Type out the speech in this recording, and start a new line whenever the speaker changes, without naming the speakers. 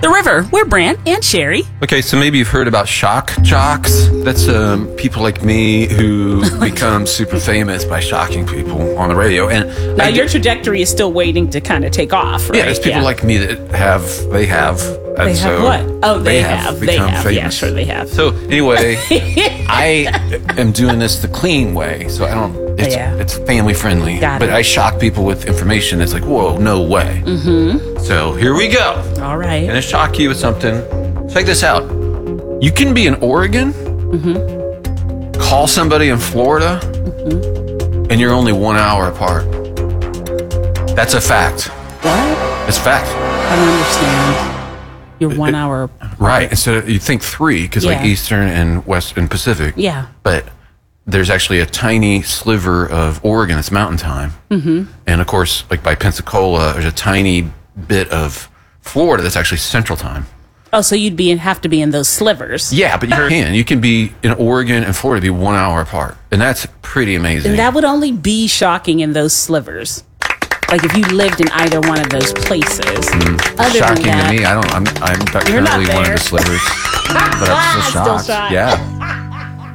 The River. We're Brant and Sherry.
Okay, so maybe you've heard about shock jocks. That's people like me who become super famous by shocking people on the radio. And
Now, your trajectory is still waiting to kind of take off, right?
Yeah, there's people like me that have.
They have what? Oh, they have. They
become
have.
famous.
Yeah, sure they have.
So anyway, I am doing this the clean way, so I don't. It's family friendly.
Got it.
But I shock people with information that's like, whoa, no way. Mm-hmm. So here we go.
All right.
I'm gonna shock you with something. Check this out. You can be in Oregon, call somebody in Florida, and you're only 1 hour apart. That's a fact.
What?
It's a fact.
I don't understand. You're 1 hour.
Right. Instead of, you think 3, because like Eastern and West and Pacific.
Yeah.
But there's actually a tiny sliver of Oregon that's mountain time. Mm-hmm. And of course, like by Pensacola, there's a tiny bit of Florida that's actually central time.
Oh, so you'd have to be in those slivers.
Yeah, but you can be in Oregon and Florida be 1 hour apart. And that's pretty amazing.
And that would only be shocking in those slivers. Like if you lived in either one of those places. Other
shocking
than that,
to me. I'm
you're not
currently one of
there.
the slivers. But I'm still shocked.
Still shocked.
Yeah.